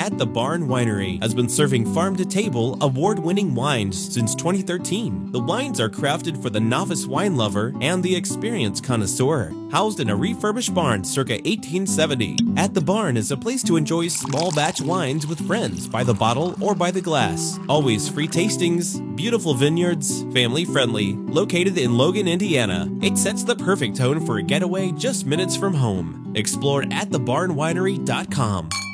At the Barn Winery has been serving farm-to-table, award-winning wines since 2013. The wines are crafted for the novice wine lover and the experienced connoisseur. Housed in a refurbished barn circa 1870, At the Barn is a place to enjoy small batch wines with friends by the bottle or by the glass. Always free tastings, beautiful vineyards, family-friendly, located in Logan, Indiana. It sets the perfect tone for a getaway just minutes from home. Explore atthebarnwinery.com.